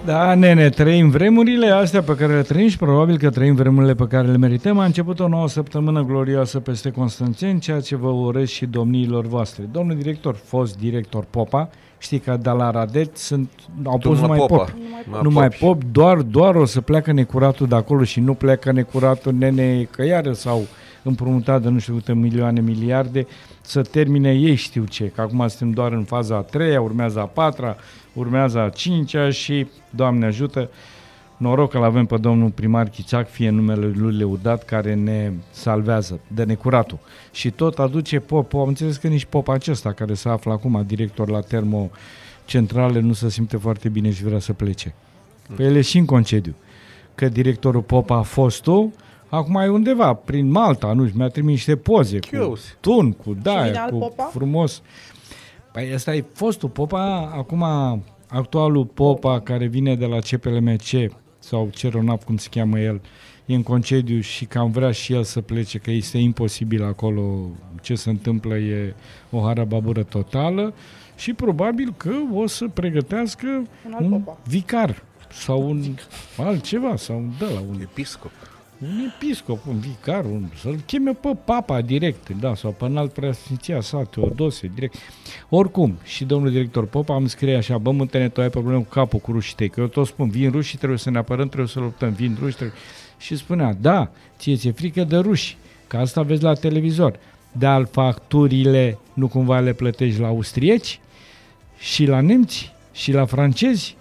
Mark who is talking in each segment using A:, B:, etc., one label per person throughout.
A: Da, nene, trăim vremurile astea pe care le trăim și probabil că trăim vremurile pe care le merităm. A început o nouă săptămână glorioasă peste Constanțeni, ceea ce vă urez și domniilor voastre. Domnul director, fost director Popa, știi că de la Radet au pus numai Pop. Numai Pop, doar o să pleacă necuratul de acolo și nu pleacă necuratul, nene, că iară s-au împrumutat de nu știu câte milioane, miliarde, să termine ei știu ce, că acum suntem doar în faza a 3-a, urmează a 4-a, urmează a 5-a și, Doamne ajută, noroc că l-avem pe domnul primar Chițac, fie numele lui lăudat, care ne salvează de necuratul. Și tot aduce Pop. Am înțeles că nici Pop acesta, care se află acum director la termocentrale, nu se simte foarte bine și vrea să plece. Păi el e și în concediu. Că directorul Pop a fost tu, acum e undeva, prin Malta, nu știu, mi-a trimis niște poze cu tun, cu daia, cu
B: Popa?
A: frumos. Păi ăsta e fostul Popa, acum actualul Popa care vine de la CPLMC sau Ceronap, cum se cheamă el, e în concediu și cam vrea și el să plece, că este imposibil acolo, ce se întâmplă e o harababură totală și probabil că o să pregătească un vicar sau un altceva, sau un
C: episcop.
A: Un episcop, un vicar, să-l cheme pe papa direct, da, sau pe înalt preasfinția sa, Teodosie, direct. Oricum, și domnul director Popa îmi scrie așa: bă, Muntene, tu ai probleme cu capul, cu rușii tăi, că eu tot spun, vin rușii, trebuie să ne apărăm, trebuie să luptăm, vin ruși, trebuie... Și spunea, da, ție frică de ruși, că asta vezi la televizor, dar facturile nu cumva le plătești la austrieci și la nemți și la francezi?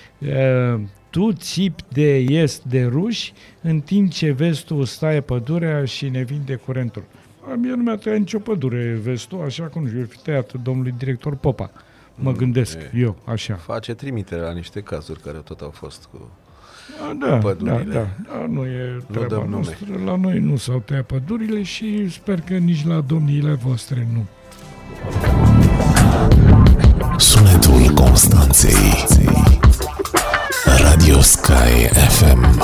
A: Tu țipi de est de ruși, în timp ce vestul staie pădurea și ne vinde curentul. Mie nu mi-a tăiat nicio pădure vestul, așa cum eu fi tăiat domnului director Popa. Mă gândesc eu, așa.
C: Face trimitere la niște cazuri care tot au fost cu
A: pădurile. Da, nu e treaba noastră. La noi nu s-au tăiat pădurile și sper că nici la domniile voastre nu.
D: Sunetul Constanței. Radio Sky FM.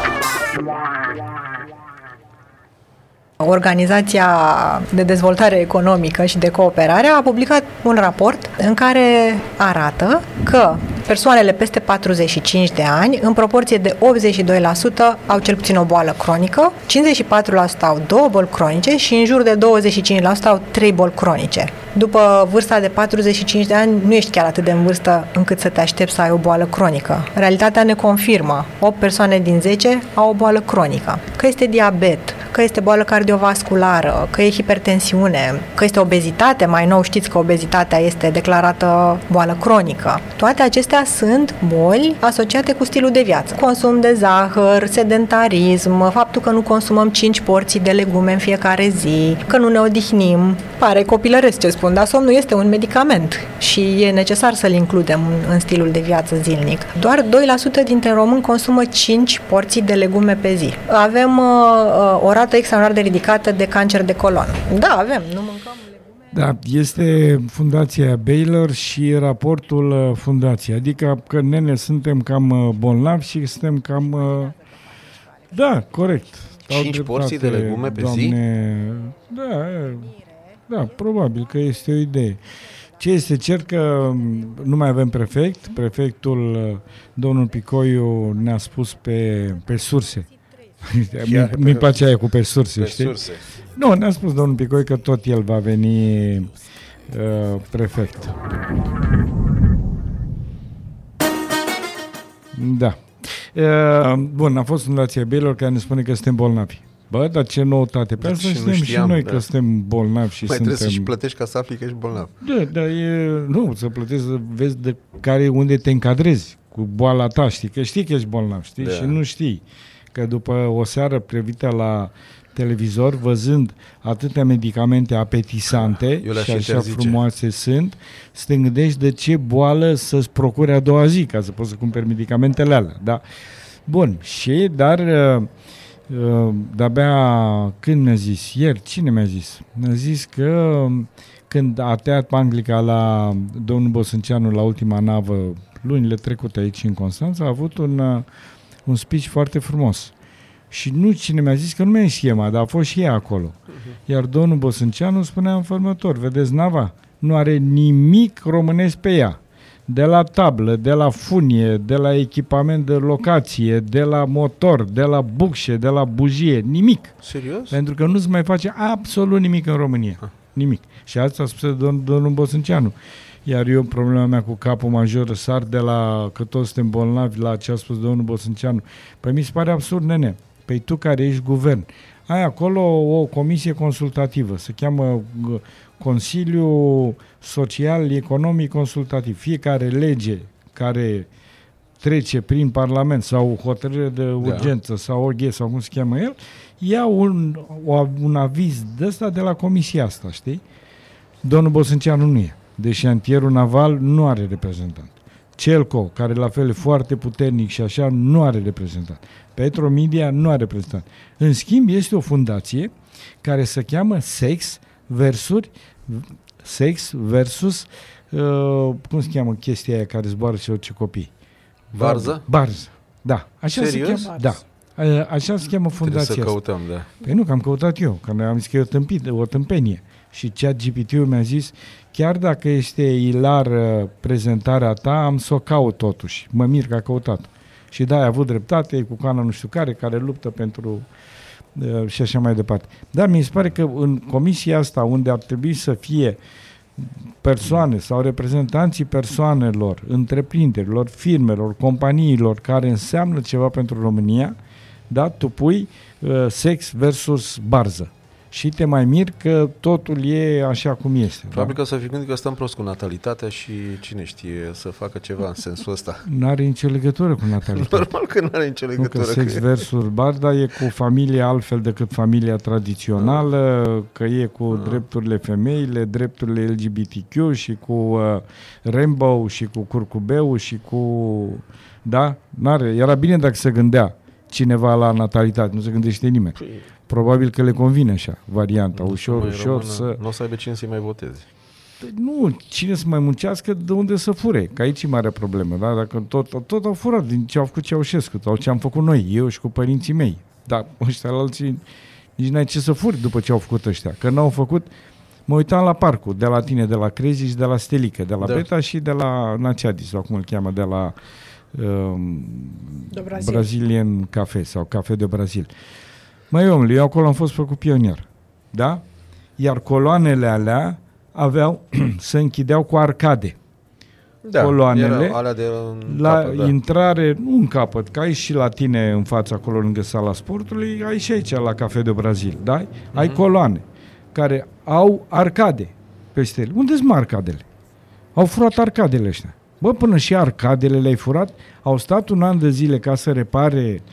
B: Organizația de Dezvoltare Economică și de Cooperare a publicat un raport în care arată că persoanele peste 45 de ani, în proporție de 82%, au cel puțin o boală cronică, 54% au 2 boli cronice și în jur de 25% au 3 boli cronice. După vârsta de 45 de ani, nu ești chiar atât de în vârstă încât să te aștepți să ai o boală cronică. Realitatea ne confirmă. 8 persoane din 10 au o boală cronică. Că este diabet, că este boală cardiovasculară, că e hipertensiune, că este obezitate, mai nou știți că obezitatea este declarată boală cronică. Toate acestea sunt boli asociate cu stilul de viață. Consum de zahăr, sedentarism, faptul că nu consumăm 5 porții de legume în fiecare zi, că nu ne odihnim. Pare copilăresc ce spun, dar somnul este un medicament și e necesar să-l includem în stilul de viață zilnic. Doar 2% dintre români consumă 5 porții de legume pe zi. Avem o rată extraordinar de ridicată de cancer de colon. Da, avem, nu mâncăm legume.
A: Da, este Fundația Baylor și raportul fundației, adică că nene suntem cam bolnavi și suntem cam... Da, corect.
C: 5 porții de legume pe zi?
A: Da, probabil că este o idee. Ce este cert că nu mai avem prefect. Prefectul, domnul Picoiu, ne-a spus pe surse. Mi-mi place aia cu pe surse, știi? Surse. Nu, ne-a spus domnul Picoi că tot el va veni prefect. Da. Bun, a fost Fundația Baylor care ne spune că suntem bolnavi. Bă, dar ce noutate. Pe asta știm și noi că suntem bolnavi și
C: trebuie să și plătești ca să afli că ești bolnav.
A: Da, dar nu, să plătești să vezi unde te încadrezi cu boala ta, știi? Că știi că ești bolnav, știi? Da. Și nu știi că după o seară privită la televizor, văzând atâtea medicamente apetisante și așa frumoase sunt, să te gândești de ce boală să-ți procure a doua zi, ca să poți să cumperi medicamentele alea. Da. Bun, dar de-abia când mi-a zis? Ieri, cine mi-a zis? Mi-a zis că când a tăiat panglica la domnul Bosânceanu la ultima navă lunile trecute aici în Constanța, a avut un speech foarte frumos. Și nu cine mi-a zis că nu mi-a schema, dar a fost și ea acolo. Iar domnul Bosânceanu spunea în următor: vedeți nava? Nu are nimic românesc pe ea. de la tablă, de la funie, de la echipament de locație, de la motor, de la bucșe, de la bujie, nimic.
C: Serios?
A: Pentru că nu se mai face absolut nimic în România. Nimic. Și asta a spus domnul Bosânceanu. Iar eu, problema mea cu capul major, sar de la că toți suntem bolnavi la ce a spus domnul Bosânceanu. Păi mi se pare absurd, nene. Păi tu care ești guvern, ai acolo o comisie consultativă, se cheamă Consiliul Social Economic Consultativ. Fiecare lege care trece prin Parlament sau hotărâre de urgență sau OG sau cum se cheamă el, ia un aviz de ăsta de la comisia asta, știi? Domnul Bosânceanu nu e. Deci șantierul naval nu are reprezentant. Celco, care la fel e foarte puternic și așa, nu are reprezentant. Petromedia nu are reprezentant. În schimb, este o fundație care se cheamă Sex versus cum se cheamă chestia aia care zboară și orice copii?
C: Barză?
A: Barză, da. Așa
C: serios?
A: se cheamă, da. Așa se cheamă fundația asta.
C: Trebuie să căutăm, da.
A: Păi nu, că am căutat eu, că noi am zis că e o tâmpenie. Și ChatGPT-ul mi-a zis, chiar dacă este ilar prezentarea ta, am să o caut totuși. Mă mir că a căutat. Și da, ai avut dreptate, cu Cana nu știu care luptă pentru și așa mai departe. Dar mi se pare că în comisia asta, unde ar trebui să fie persoane sau reprezentanții persoanelor, întreprinderilor, firmelor, companiilor care înseamnă ceva pentru România, da, tu pui sex versus barză. Și te mai miri că totul e așa cum este.
C: Probabil că o să fi gândit că stăm prost cu natalitatea și cine știe să facă ceva în sensul ăsta.
A: N-are nicio legătură cu natalitatea.
C: Normal că n-are nicio legătură.
A: Nu, că sex versus barda e cu familia altfel decât familia tradițională, că e cu drepturile femeile, drepturile LGBTQ și cu Rainbow și cu curcubeu și cu... Da? N-are. Era bine dacă se gândea cineva la natalitate, nu se gândește nimeni. Probabil că le convine așa, varianta, ușor să...
C: Nu o să aibă cine să-i mai voteze.
A: Nu, cine să mai muncească, de unde să fure, că aici e mare problemă, da? Dacă tot au furat din ce au făcut Ceaușescu sau ce am făcut noi, eu și cu părinții mei. Dar ăștia la alții nici n-ai ce să furi după ce au făcut ăștia, că n-au făcut... Mă uitam la parcul, de la tine, de la Crezi și de la Stelică, de la Beta și de la Naciadi, sau cum îl cheamă, de la Brazilian Cafe sau Cafe de Brazil. Măi, omule, eu acolo am fost făcut pionier, da? Iar coloanele alea se închideau cu arcade.
C: Da,
A: coloanele
C: alea de
A: la
C: capăt, da.
A: intrare, nu în capăt, că ai și la tine în fața acolo lângă sala sportului, ai și aici la Cafe de Brazil, da? Ai coloane care au arcade peste ele. Unde sunt arcadele? Au furat arcadele ăștia. Bă, până și arcadele le-ai furat, au stat un an de zile ca să repare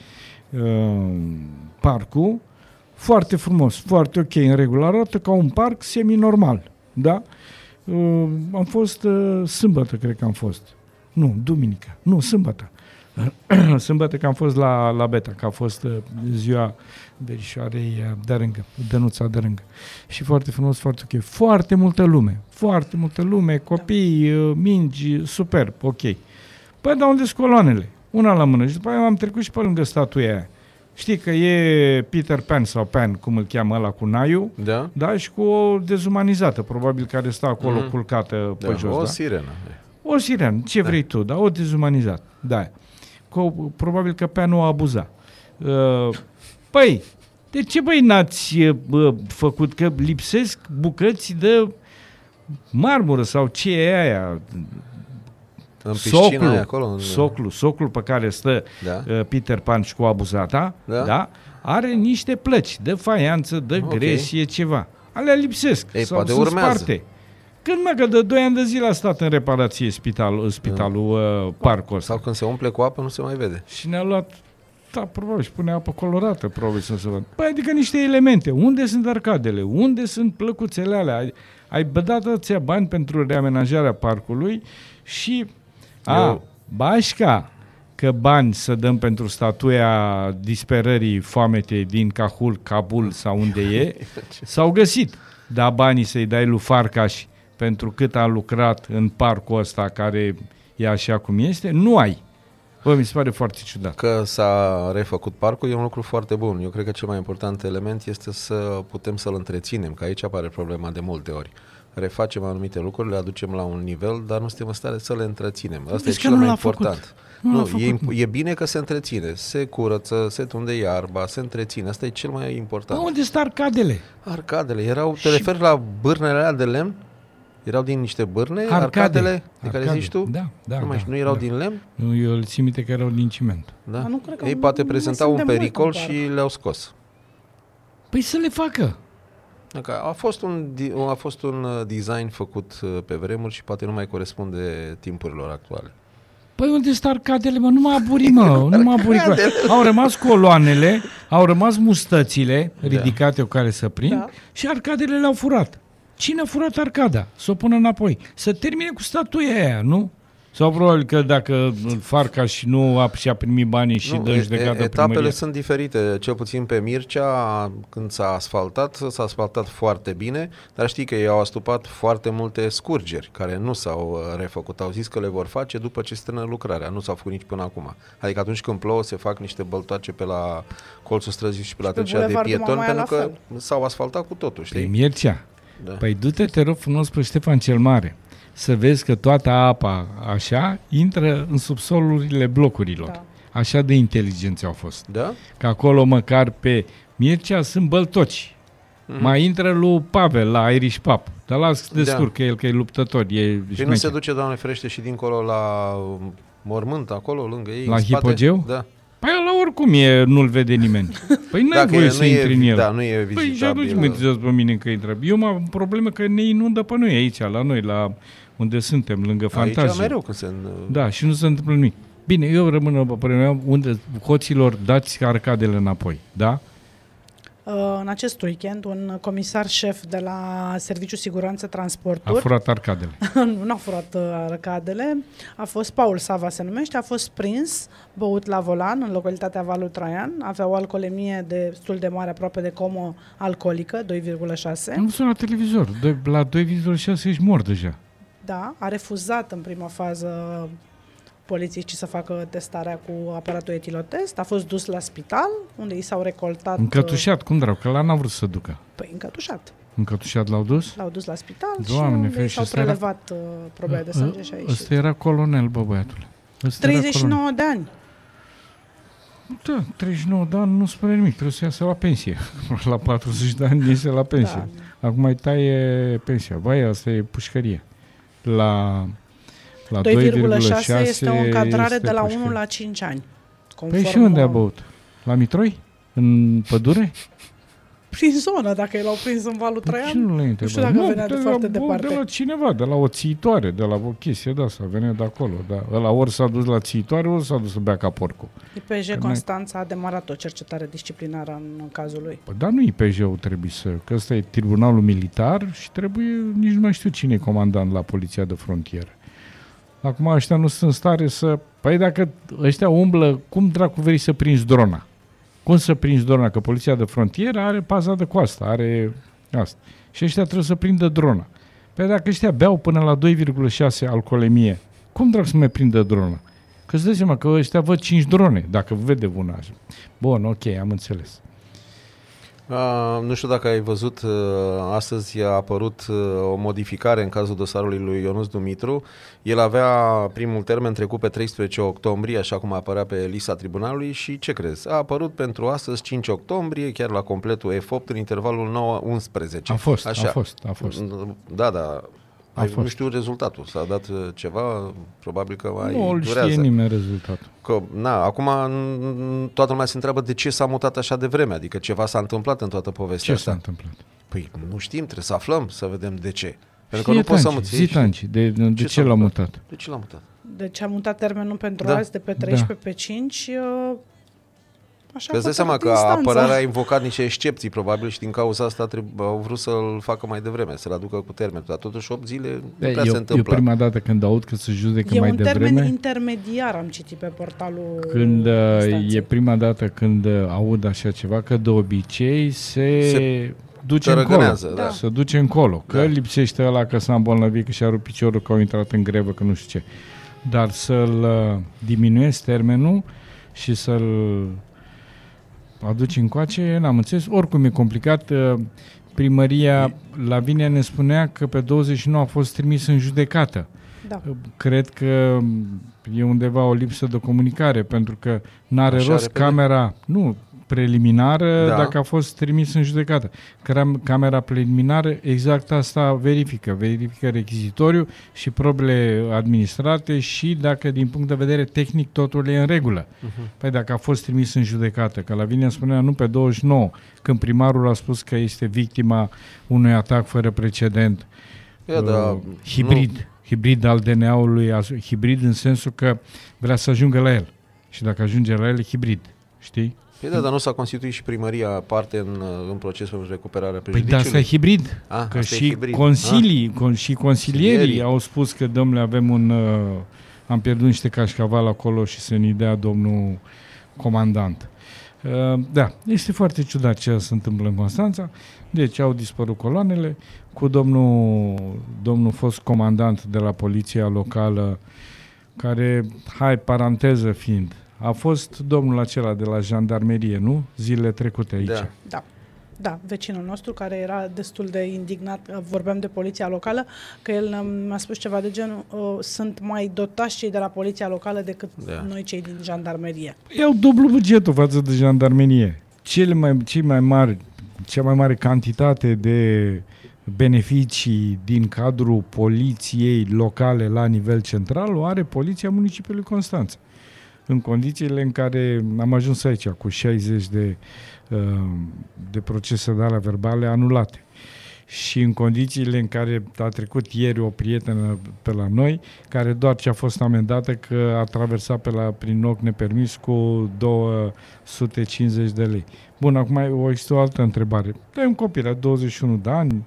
A: parcul, foarte frumos, foarte ok, în regulă, arată ca un parc semi-normal, da? Am fost sâmbătă, cred că am fost. Nu, duminică. Nu, sâmbătă. Sâmbătă că am fost la Beta, că a fost ziua verișoarei Dănuța Dărângă. Și foarte frumos, foarte ok. Foarte multă lume, copii, mingi, superb, ok. Păi, dar unde-s coloanele? Una la mână. Și după aia am trecut și pe lângă statuia aia. Știi că e Peter Pan sau Pan, cum îl cheamă ăla cu naiul, da? Și cu o dezumanizată, probabil, care stă acolo culcată pe jos.
C: O
A: da?
C: sirenă.
A: O sirenă, ce vrei tu, da? O dezumanizată. Da. Probabil că Panul a abuzat. Păi, de ce, băi, n-ați făcut? Că lipsesc bucăți de marmură sau ce e aia?
C: În piscina aia acolo?
A: Soclul pe care stă Peter Pan și cu abuzata, da? Are niște plăci de faianță, de gresie, ceva. Alea lipsesc.
C: Ei,
A: sau
C: poate
A: sunt
C: urmează.
A: sparte. Când că de 2 ani de zile a stat în reparație spitalul parcul ăsta.
C: Sau când se umple cu apă, nu se mai vede.
A: Și ne-a luat, da, probabil, și pune apă colorată, probabil să se vadă. Păi, adică niște elemente. Unde sunt arcadele? Unde sunt plăcuțele alea? Ai bădat ăția bani pentru reamenajarea parcului și... Bașca, că bani să dăm pentru statuia disperării foametei din Kabul sau unde e, s-au găsit. Dar banii să-i dai lui Farcaș pentru cât a lucrat în parcul ăsta care e așa cum este, nu ai. Bă, mi se pare foarte ciudat.
C: Că s-a refăcut parcul e un lucru foarte bun. Eu cred că cel mai important element este să putem să-l întreținem, că aici apare problema de multe ori. refacem anumite lucruri, le aducem la un nivel, dar nu suntem în stare să le întreținem. Asta e
A: Deci
C: cel
A: că nu
C: mai
A: l-a
C: important.
A: făcut.
C: E bine că se întreține, se curăță, se tunde iarba, se întreține. Asta e cel mai important.
A: Unde sunt arcadele?
C: Arcadele erau, te referi la bârnele alea de lemn? Erau din niște bârne, arcadele de care zici tu?
A: Da.
C: Nu erau din lemn?
A: Nu, eu îl țin minte că erau din ciment.
C: Da.
E: Nu cred că
C: Ei poate
E: nu
C: prezentau un
E: suntem
C: pericol
E: mult în parc.
C: și le-au scos.
A: Păi să le facă.
C: A fost un design făcut pe vremuri și poate nu mai corespunde timpurilor actuale.
A: Păi unde sunt arcadele, mă? Nu mă aburi, mă. Nu mă aburi. Au rămas coloanele, au rămas mustățile ridicate cu care să prind și arcadele le-au furat. Cine a furat arcada? Să o pună înapoi. Să termine cu statuia aia, nu? Sau probabil că dacă Farkas și nu și-a primit banii și dă judecată
C: etapele
A: primăria.
C: sunt diferite. Cel puțin pe Mircea, când s-a asfaltat foarte bine, dar știi că ei au astupat foarte multe scurgeri care nu s-au refăcut. Au zis că le vor face după ce se termină lucrarea. Nu s-au făcut nici până acum. Adică atunci când plouă se fac niște băltoace pe la colțul străzii și pe la trecerea de pietoni, pentru că s-au asfaltat cu totul, știi?
A: Pe Mircea?
C: Da.
A: Păi du-te, te rog frumos, pe Ștefan cel Mare. Să vezi că toată apa așa intră în subsolurile blocurilor.
E: Da.
A: Așa de inteligenți au fost.
C: Da?
A: Că acolo măcar pe Mircea sunt băltoci. Mai intră lui Pavel la Irish Pub. Dar las descurcă el că e luptător.
C: Și nu se duce, Doamne ferește, și dincolo la mormânt, acolo, lângă ei,
A: la
C: în spate?
A: Hipogeu?
C: Da.
A: Păi ăla oricum nu-l vede nimeni. Păi n-ai voie să intri în el.
C: Da, nu e
A: Păi și atunci
C: vizitabil.
A: mă întrebați pe mine că intră. Eu am probleme că ne inundă pe noi aici, la noi, la unde suntem, lângă Fantazie.
C: Aici mereu când se...
A: Da, și nu se întâmplă nimic. Bine, eu rămân pe părerea mea, unde hoților dați arcadele înapoi, da?
E: În acest weekend, un comisar șef de la Serviciul Siguranță
A: A
E: Transporturi
A: furat arcadele.
E: nu a furat arcadele, a fost Paul Sava se numește, a fost prins, băut la volan în localitatea Valul Traian, avea o alcoolemie destul de mare, aproape de comă alcoolică, 2,6.
A: Am văzut la televizor, la 2,6 ești mort deja.
E: Da, a refuzat în prima fază polițiștii să facă testarea cu aparatul etilotest, a fost dus la spital, unde i s-au recoltat...
A: Încătușat, cum drau, că la n-a vrut să ducă.
E: Păi încătușat.
A: Încătușat l-au dus?
E: L-au dus la spital.
A: Doamne,
E: și unde i s-au prelevat probe de sânge și a ieșit.
A: Ăsta era colonel, bă, băiatul.
E: 39 de ani.
A: Da, 39 de ani nu spune nimic, trebuie să iasă la pensie. La 40 de ani iese la pensie.
E: Da.
A: Acum îi taie pensia. Vai, asta e pușcărie. La
E: 2,6 este o încadrare de la 1 la 5 ani.
A: Păi și unde a băut? La Mitroi? În pădure?
E: Prin zonă, dacă l-au prins în Valul Traian.
A: Nu
E: știu dacă venea de foarte departe.
A: De la cineva, de la o țiitoare, de la o chestie de asta, venea de acolo. Da. Ăla ori s-a dus la țiitoare, ori s-a dus să bea ca porcul.
E: IPJ Constanța a demarat o cercetare disciplinară în cazul lui.
A: Păi, dar nu IPJ-ul trebuie să... Că ăsta e tribunalul militar și trebuie... Nici nu mai știu cine e comandant la Poliția de Frontieră. Acum ăștia nu sunt în stare să... Păi dacă ăștia umblă, cum dracu vrei să prinzi drona? Cum să prinzi drona? Că Poliția de Frontieră are paza de coastă, are asta. Și ăștia trebuie să prindă drona. Păi dacă ăștia beau până la 2,6 alcoolemie, cum dracu să mai prindă drona? Că îți dai seama că ăștia văd 5 drone, dacă vede una așa. Bun, ok, am înțeles.
C: Nu știu dacă ai văzut, astăzi a apărut o modificare în cazul dosarului lui Ionuț Dumitru. El avea primul termen trecut pe 13 octombrie, așa cum apărea pe lista tribunalului și ce crezi? A apărut pentru astăzi 5 octombrie, chiar la completul F8, în intervalul 9-11.
A: A fost. Da.
C: Nu știu rezultatul. S-a dat ceva, probabil că mai
A: nu
C: durează.
A: Nu știe nimeni rezultatul.
C: Că, acum toată lumea se întreabă de ce s-a mutat așa de vreme, adică ceva s-a întâmplat în toată povestea asta.
A: Ce s-a întâmplat?
C: Păi nu știm, trebuie să aflăm, să vedem de ce. Pentru că nu poți să muți.
A: Zitanci, de ce l-a mutat?
C: De ce l-a mutat?
E: Deci a mutat termenul pentru azi de pe 13 pe 5...
C: Că îți dai seama că apărarea a invocat niște excepții, probabil, și din cauza asta au vrut să-l facă mai devreme, să-l aducă cu termen. Dar totuși 8 zile nu prea se întâmplă.
A: Eu prima dată când aud că se judecă mai devreme...
E: E un termen intermediar, am citit pe portalul
A: E prima dată când aud așa ceva, că de obicei se duce încolo.
C: Da.
A: Se duce încolo. Că lipsește ăla, că s-a îmbolnăvit, că și-a rupt piciorul, că au intrat în grevă, că nu știu ce. Dar să-l diminuezi termenul și să-l aduci încoace, n-am înțeles. Oricum e complicat. primăria Lavinia ne spunea că pe 29 a fost trimis în judecată.
E: Da.
A: Cred că e undeva o lipsă de comunicare, pentru că n-are
C: Așa
A: rost
C: repede?
A: camera preliminară
C: Da.
A: dacă a fost trimis în judecată. Camera preliminară exact asta verifică rechizitoriu și probele administrate și dacă din punct de vedere tehnic totul e în regulă. Păi dacă a fost trimis în judecată, că Lavinia spunea nu pe 29, când primarul a spus că este victima unui atac fără precedent, hibrid al DNA-ului, hibrid în sensul că vrea să ajungă la el. Și dacă ajunge la el, e hibrid. Știi?
C: Păi da, dar nu s-a constituit și primăria parte în procesul pentru recuperarea
A: Păi
C: prejudiciului?
A: da, asta e hibrid. Că
C: asta e
A: și
C: hibrid.
A: și consilierii au spus că, domnule, am pierdut niște cașcaval acolo și să ne dea domnul comandant. Da, este foarte ciudat ce se întâmplă în Constanța. Deci au dispărut coloanele cu domnul fost comandant de la poliția locală, care, paranteză fiind, a fost domnul acela de la jandarmerie, nu? Zilele trecute aici.
E: Da, vecinul nostru care era destul de indignat, vorbeam de poliția locală, că el mi-a spus ceva de genul, sunt mai dotați cei de la poliția locală decât noi cei din jandarmerie.
A: Iau dublu bugetul față de jandarmerie. Cea mai mare cantitate de beneficii din cadrul poliției locale la nivel central o are Poliția Municipiului Constanța. În condițiile în care am ajuns aici cu 60 de procese de alea verbale anulate și în condițiile în care a trecut ieri o prietenă pe la noi care doar ce a fost amendată că a traversat prin loc nepermis cu 250 de lei. Bun, acum există o altă întrebare. Dai un copil la 21 de ani,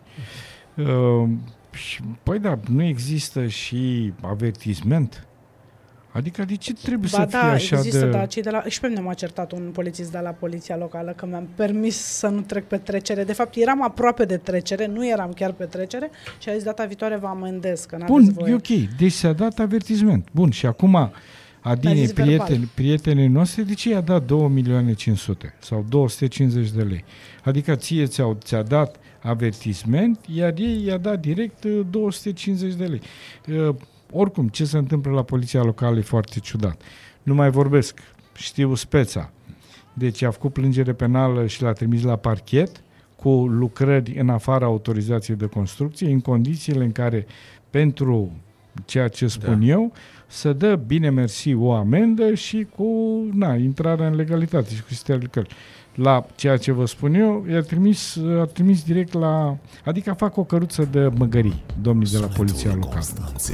A: păi da, nu există și avertisment? Adică de ce trebuie să fie așa
E: există,
A: de...
E: Da, cei de la... Și pe mine m-a certat un polițist de la poliția locală că mi-am permis să nu trec pe trecere. De fapt, eram aproape de trecere, nu eram chiar pe trecere și a zis data viitoare vă amendez, că n-aveți voie.
A: E ok. Deci s-a dat avertisment. Bun, și acum Adine, prietenii noastre, de ce i-a dat 2.500.000 sau 250 de lei? Adică ți-a dat avertisment, iar ei i-a dat direct 250 de lei. Oricum, ce se întâmplă la poliția locală e foarte ciudat. Nu mai vorbesc, știu speța. Deci a făcut plângere penală și l-a trimis la parchet cu lucrări în afara autorizației de construcție, în condițiile în care, pentru ceea ce spun eu, să dă, bine mersi, o amendă și cu intrarea în legalitate și cu sterlicări. La ceea ce vă spun eu, a trimis direct la... Adică fac o căruță de măgării, domnii de la poliția locală.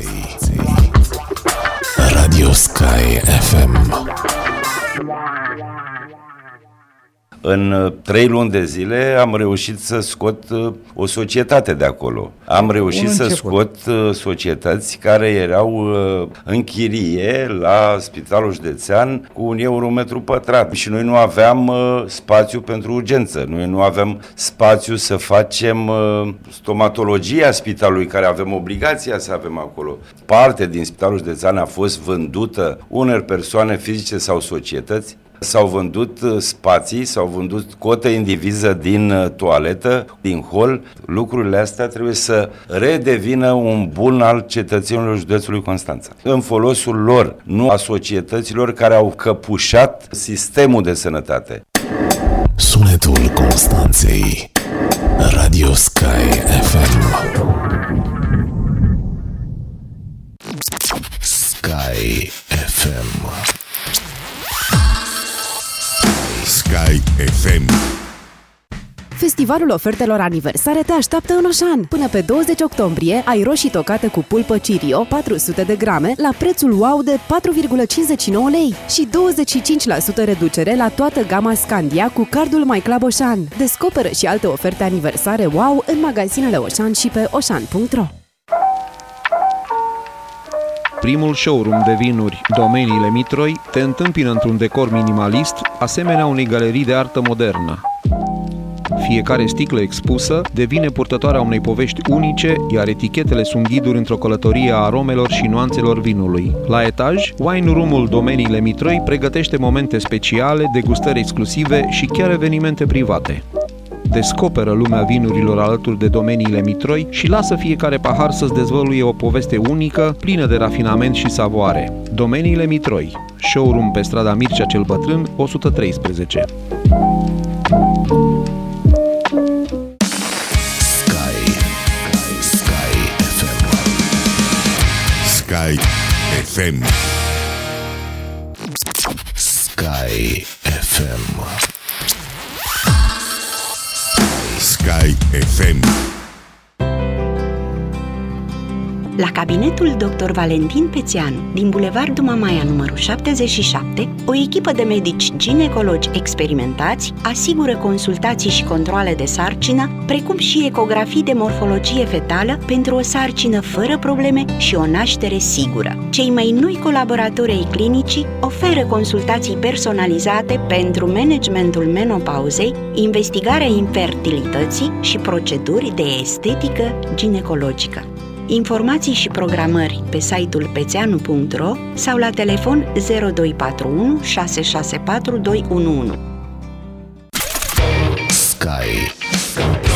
D: Radio Sky FM.
F: În 3 luni de zile am reușit să scot o societate de acolo. Am reușit să scot societăți care erau în chirie la Spitalul Județean cu €1 metru pătrat. Și noi nu aveam spațiu pentru urgență. Noi nu aveam spațiu să facem stomatologia spitalului, care avem obligația să avem acolo. Parte din Spitalul Județean a fost vândută unor persoane fizice sau societăți. S-au vândut spații, s-au vândut cote indiviză din toaletă, din hol. Lucrurile astea trebuie să redevină un bun al cetățenilor județului Constanța. În folosul lor, nu a societăților care au căpușat sistemul de sănătate.
D: Sunetul Constanței. Radio Sky FM. Sky FM.
G: Sky FM.
H: Festivalul ofertelor aniversare te așteaptă în Oșan. Până pe 20 octombrie ai roșii tocate cu pulpă Cirio, 400 de grame, la prețul wow de 4,59 lei și 25% reducere la toată gama Scandia cu cardul My Club Oșan. Descoperă și alte oferte aniversare wow în magazinele Oșan și pe oșan.ro.
I: Primul showroom de vinuri, Domeniile Mitroi, te întâmpină într-un decor minimalist, asemenea unei galerii de artă modernă. Fiecare sticlă expusă devine purtătoarea unei povești unice, iar etichetele sunt ghiduri într-o călătorie a aromelor și nuanțelor vinului. La etaj, Wine Room-ul Domeniile Mitroi pregătește momente speciale, degustări exclusive și chiar evenimente private. descoperă lumea vinurilor alături de domeniile Mitroi și lasă fiecare pahar să-ți dezvăluie o poveste unică, plină de rafinament și savoare. Domeniile Mitroi, showroom pe strada Mircea cel Bătrân, 113.
G: Sky FM.
D: Sky FM.
G: Sky FM.
J: La cabinetul Dr. Valentin Pețeanu, din Bulevardul Mamaia numărul 77, o echipă de medici ginecologi experimentați asigură consultații și controale de sarcină, precum și ecografii de morfologie fetală pentru o sarcină fără probleme și o naștere sigură. Cei mai noi colaboratori ai clinicii oferă consultații personalizate pentru managementul menopauzei, investigarea infertilității și proceduri de estetică ginecologică. Informații și programări pe site-ul pețeanu.ro sau la telefon 0241 664 211.
D: Sky